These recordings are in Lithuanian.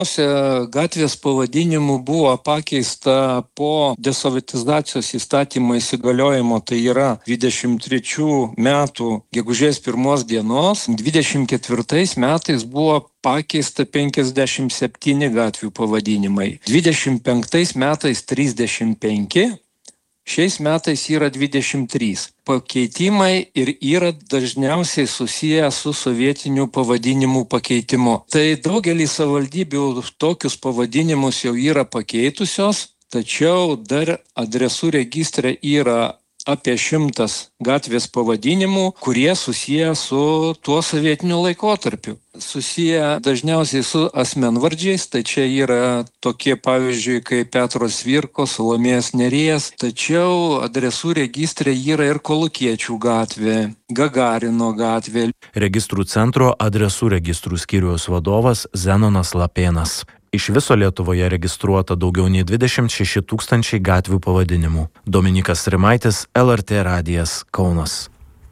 Gatvės pavadinimų buvo pakeista po desovietizacijos įstatymo įsigaliojimo, tai yra 23 metų gegužės 1 dienos. 24 metais buvo pakeista 57 gatvių pavadinimai. 25 metais 35. Šiais metais yra 23. Pakeitimai ir yra dažniausiai susiję su sovietinių pavadinimų pakeitimu. Tai daugelį savivaldybių tokius pavadinimus jau yra pakeitusios, tačiau dar adresų registre yra apie 100 gatvės pavadinimų, kurie susiję su tuo sovietiniu laikotarpiu. Susiję dažniausiai su asmenvardžiais, tai čia yra tokie pavyzdžiui kaip Petro Cvirkos, Salomėjos Nėries, tačiau adresų registre yra ir Kolūkiečių gatvė, Gagarino gatvė. Registrų centro adresų registrų skyriaus vadovas Zenonas Lapėnas. Iš viso Lietuvoje registruota daugiau nei 26 000 gatvių pavadinimų. Dominikas Rimaitis, LRT radijas, Kaunas.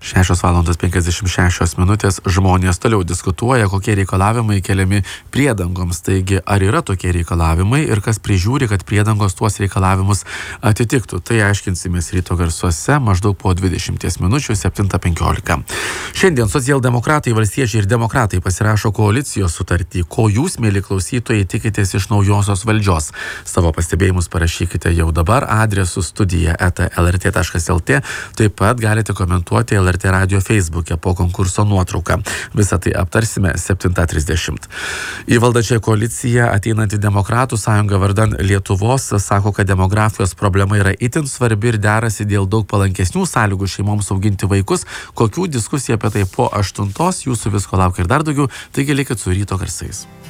6:56. Žmonės toliau diskutuoja, kokie reikalavimai keliami priedangoms. Taigi, ar yra tokie reikalavimai ir kas prižiūri, kad priedangos tuos reikalavimus atitiktų. Tai aiškinsimės ryto garsuose maždaug po 20 minučių 7:15. Šiandien socialdemokratai, valstiečiai ir demokratai pasirašo koalicijos sutartį. Ko jūs, mėly klausytojai, tikitės iš naujosios valdžios? Savo pastebėjimus parašykite jau dabar adresu studija@lrt.lt. Taip pat galite komentuoti LRT radio Facebook'e po konkurso nuotrauką. Visą tai aptarsime 7:30. Į valdančiąją koaliciją ateinanti Demokratų sąjunga vardan Lietuvos sako, kad demografijos problema yra itin svarbi ir derasi dėl daug palankesnių sąlygų šeimoms auginti vaikus. Kokių diskusijų apie tai po 8:00, jūsų visko laukia ir dar daugiau, taigi likit su ryto garsais.